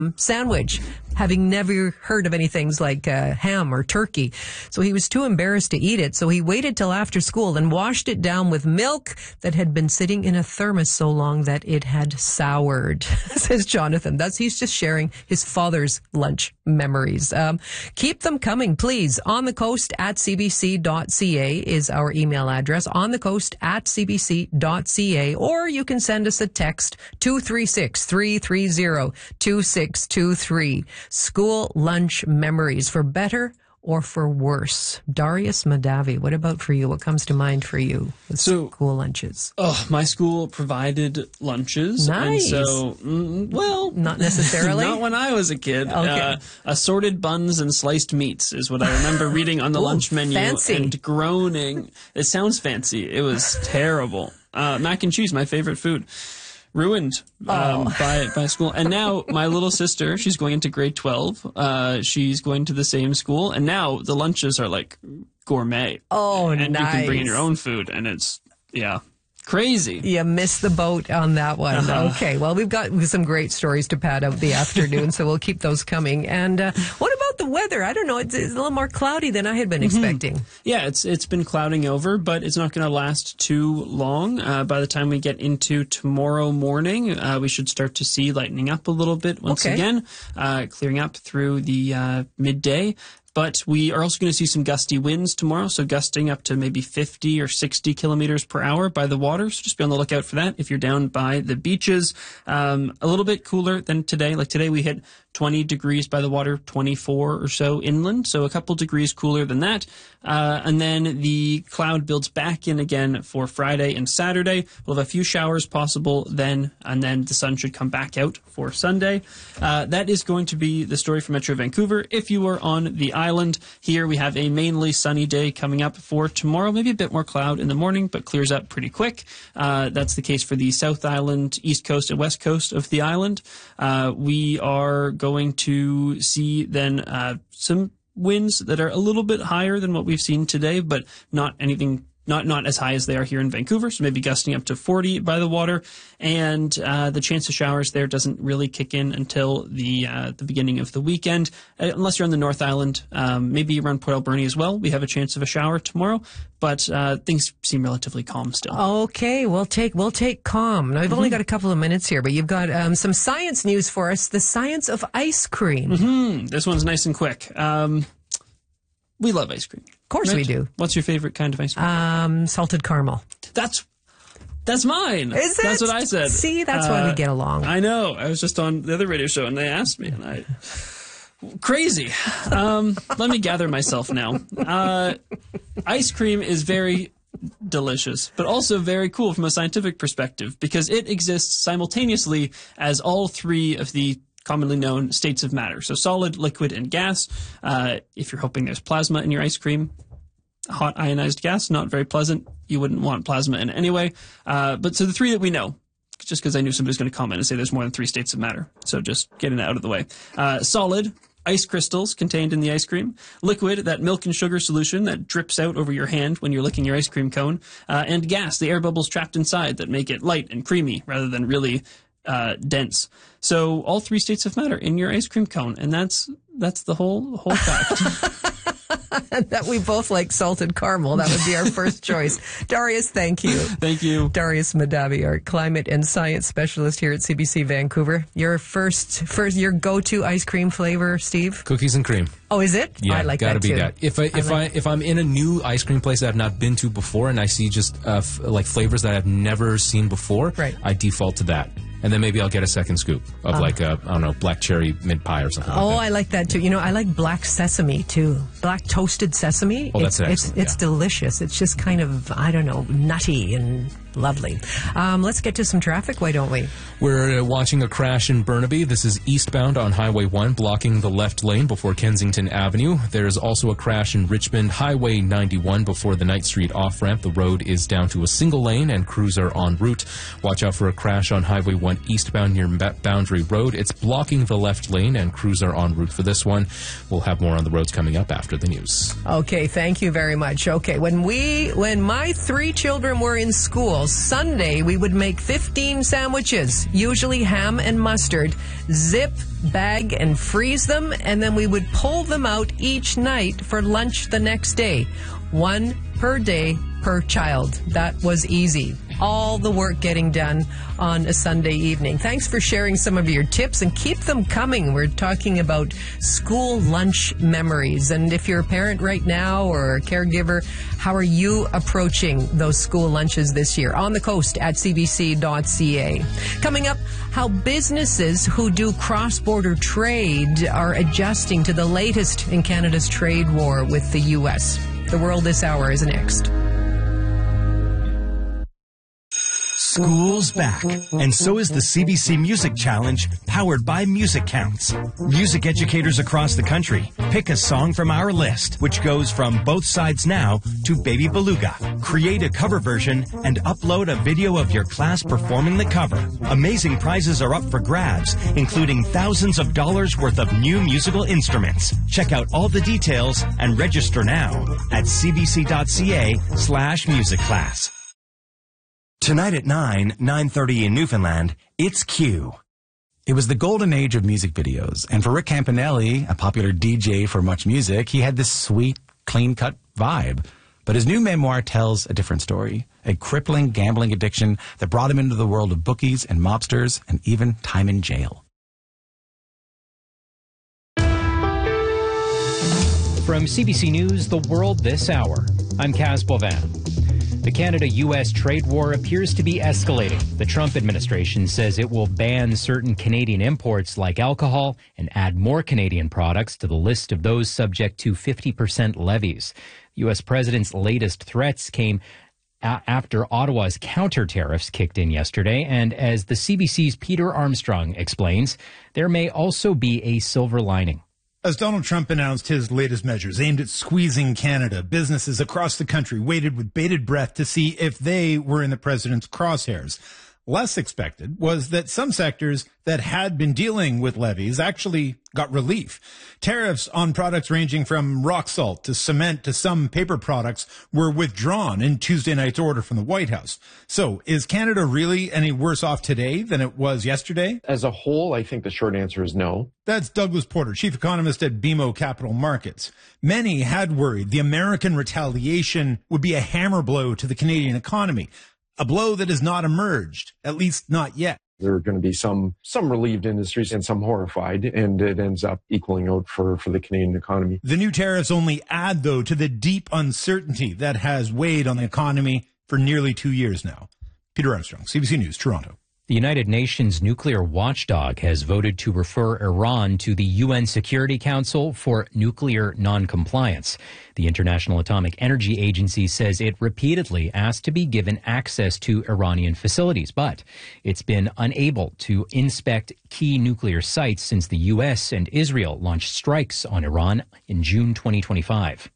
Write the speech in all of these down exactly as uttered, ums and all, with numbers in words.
sandwich, having never heard of anything like uh, ham or turkey. So he was too embarrassed to eat it. So he waited till after school and washed it down with milk that had been sitting in a thermos so long that it had soured, says Jonathan. That's, he's just sharing his father's lunch memories. Um, keep them coming, please. On the coast at c b c dot c a is our email address. On the coast at c b c dot c a, or you can send us a text two three six, three three zero, two six two three. School lunch memories, for better or for worse. Darius Madavi, what about for you? What comes to mind for you with so, school lunches? Oh, my school provided lunches. Nice. And so, mm, well, not necessarily. Not when I was a kid. Okay. Uh, assorted buns and sliced meats is what I remember reading on the Ooh, lunch menu fancy. And groaning. It sounds fancy. It was terrible. Uh, mac and cheese, my favorite food. Ruined um, oh. by by school. And now my little sister, she's going into grade twelve. Uh, she's going to the same school. And now the lunches are like gourmet. Oh, and nice. you can bring in your own food. And it's, yeah, crazy. You missed the boat on that one. Uh-huh. Okay, well, we've got some great stories to pad out the afternoon, so we'll keep those coming. And uh, what about the weather? I don't know. It's, it's a little more cloudy than I had been mm-hmm. expecting. Yeah, it's it's been clouding over, but it's not going to last too long. Uh, by the time we get into tomorrow morning, uh, we should start to see lightening up a little bit once okay. again, uh, clearing up through the uh, midday. But we are also going to see some gusty winds tomorrow, so gusting up to maybe fifty or sixty kilometers per hour by the water. So just be on the lookout for that if you're down by the beaches. Um, a little bit cooler than today. Like today we hit twenty degrees by the water, twenty-four or so inland, so a couple degrees cooler than that. Uh, and then the cloud builds back in again for Friday and Saturday. We'll have a few showers possible then, and then the sun should come back out for Sunday. Uh, that is going to be the story for Metro Vancouver. If you are on the island, here we have a mainly sunny day coming up for tomorrow. Maybe a bit more cloud in the morning, but clears up pretty quick. Uh, that's the case for the South Island, East Coast, and West Coast of the island. Uh, we are going to see then uh, some winds that are a little bit higher than what we've seen today, but not anything Not not as high as they are here in Vancouver, so maybe gusting up to forty by the water. And uh, the chance of showers there doesn't really kick in until the uh, the beginning of the weekend, uh, unless you're on the North Island, um, maybe around Port Alberni as well. We have a chance of a shower tomorrow, but uh, things seem relatively calm still. Okay, we'll take we'll take calm. Now, we've mm-hmm. only got a couple of minutes here, but you've got um, some science news for us, the science of ice cream. Mm-hmm. This one's nice and quick. Um, we love ice cream. Of course right? we do. What's your favorite kind of ice cream? Um, salted caramel. That's that's mine. Is it? That's what I said. See, that's uh, why we get along. I know. I was just on the other radio show and they asked me, and I crazy. Um, let me gather myself now. Uh, ice cream is very delicious, but also very cool from a scientific perspective because it exists simultaneously as all three of the commonly known states of matter. So solid, liquid, and gas. Uh, if you're hoping there's plasma in your ice cream, hot ionized gas, not very pleasant. You wouldn't want plasma in it anyway. Uh, but so the three that we know, just because I knew somebody was going to comment and say there's more than three states of matter. So just getting that out of the way. Uh, solid, ice crystals contained in the ice cream. Liquid, that milk and sugar solution that drips out over your hand when you're licking your ice cream cone. Uh, and gas, the air bubbles trapped inside that make it light and creamy rather than really uh, dense. So all three states of matter in your ice cream cone, and that's that's the whole whole fact. That we both like salted caramel. That would be our first choice. Darius, thank you. Thank you. Darius Madavi, our climate and science specialist here at C B C Vancouver. Your first, first, your go-to ice cream flavor, Steve? Cookies and cream. Oh, is it? Yeah, I like gotta that be too. that. If I if I, like I if I'm in a new ice cream place that I've not been to before, and I see just uh, f- like flavors that I've never seen before, right. I default to that. And then maybe I'll get a second scoop of uh, like a, I don't know, black cherry mint pie or something oh, like that. I like that too. You know, I like black sesame too. Black toasted sesame. Oh, it's, that's It's, it's yeah. delicious. It's just kind of, I don't know, nutty and lovely. Um, let's get to some traffic, why don't we? We're uh, watching a crash in Burnaby. This is eastbound on Highway one, blocking the left lane before Kensington Avenue. There's also a crash in Richmond, Highway ninety-one, before the Knight Street off-ramp. The road is down to a single lane and crews are en route. Watch out for a crash on Highway one eastbound near Boundary Road. It's blocking the left lane and crews are en route for this one. We'll have more on the roads coming up after the news. Okay, thank you very much. Okay, when we, when my three children were in school, meal. Sunday, we would make fifteen sandwiches, usually ham and mustard, zip, bag, and freeze them, and then we would pull them out each night for lunch the next day. One per day per child. That was easy. All the work getting done on a Sunday evening. Thanks for sharing some of your tips, and keep them coming. We're talking about school lunch memories. And if you're a parent right now or a caregiver, how are you approaching those school lunches this year? On the Coast at c b c dot c a. Coming up, how businesses who do cross-border trade are adjusting to the latest in Canada's trade war with the U S. The World This Hour is next. School's back, and so is the C B C Music Challenge, powered by Music Counts. Music educators across the country pick a song from our list, which goes from Both Sides Now to Baby Beluga. Create a cover version and upload a video of your class performing the cover. Amazing prizes are up for grabs, including thousands of dollars worth of new musical instruments. Check out all the details and register now at c b c dot c a slash music class. Tonight at nine, nine thirty in Newfoundland, it's Q. It was the golden age of music videos, and for Rick Campanelli, a popular D J for Much Music, he had this sweet, clean-cut vibe. But his new memoir tells a different story, a crippling gambling addiction that brought him into the world of bookies and mobsters and even time in jail. From C B C News, The World This Hour, I'm Kaz Bovan. The Canada-U S trade war appears to be escalating. The Trump administration says it will ban certain Canadian imports like alcohol and add more Canadian products to the list of those subject to fifty percent levies. The U S president's latest threats came a- after Ottawa's counter tariffs kicked in yesterday. And as the C B C's Peter Armstrong explains, there may also be a silver lining. As Donald Trump announced his latest measures aimed at squeezing Canada, businesses across the country waited with bated breath to see if they were in the president's crosshairs. Less expected was that some sectors that had been dealing with levies actually got relief. Tariffs on products ranging from rock salt to cement to some paper products were withdrawn in Tuesday night's order from the White House. So is Canada really any worse off today than it was yesterday? As a whole, I think the short answer is no. That's Douglas Porter, chief economist at B M O Capital Markets. Many had worried the American retaliation would be a hammer blow to the Canadian economy. A blow that has not emerged, at least not yet. There are going to be some some relieved industries and some horrified, and it ends up equaling out for, for the Canadian economy. The new tariffs only add, though, to the deep uncertainty that has weighed on the economy for nearly two years now. Peter Armstrong, C B C News, Toronto. The United Nations nuclear watchdog has voted to refer Iran to the U N Security Council for nuclear noncompliance. The International Atomic Energy Agency says it repeatedly asked to be given access to Iranian facilities, but it's been unable to inspect key nuclear sites since the U S and Israel launched strikes on Iran in June twenty twenty-five.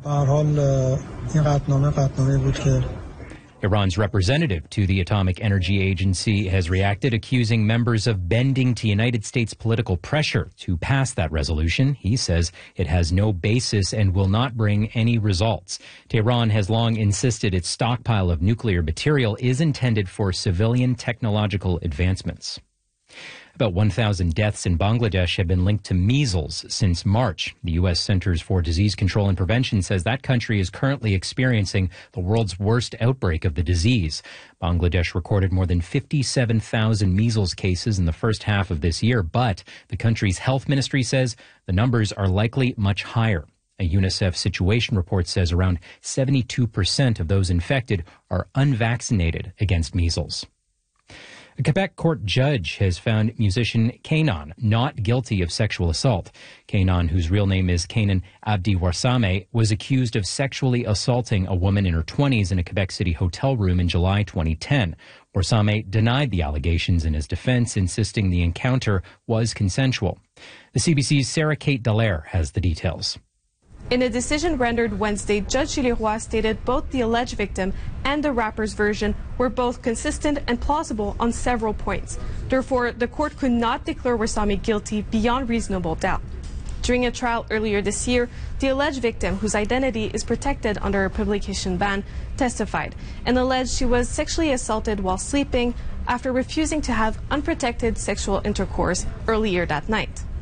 Iran's representative to the Atomic Energy Agency has reacted, accusing members of bending to United States political pressure to pass that resolution. He says it has no basis and will not bring any results. Tehran has long insisted its stockpile of nuclear material is intended for civilian technological advancements. About one thousand deaths in Bangladesh have been linked to measles since March. The U S Centers for Disease Control and Prevention says that country is currently experiencing the world's worst outbreak of the disease. Bangladesh recorded more than fifty-seven thousand measles cases in the first half of this year, but the country's health ministry says the numbers are likely much higher. A UNICEF situation report says around seventy-two percent of those infected are unvaccinated against measles. A Quebec court judge has found musician Kanon not guilty of sexual assault. Kanon, whose real name is Kanan Abdi Warsame, was accused of sexually assaulting a woman in her twenties in a Quebec City hotel room in July twenty ten. Warsame denied the allegations in his defense, insisting the encounter was consensual. The C B C's Sarah Kate Dallaire has the details. In a decision rendered Wednesday, Judge Gilles Roy stated both the alleged victim and the rapper's version were both consistent and plausible on several points. Therefore, the court could not declare Warsame guilty beyond reasonable doubt. During a trial earlier this year, the alleged victim, whose identity is protected under a publication ban, testified and alleged she was sexually assaulted while sleeping after refusing to have unprotected sexual intercourse earlier that night.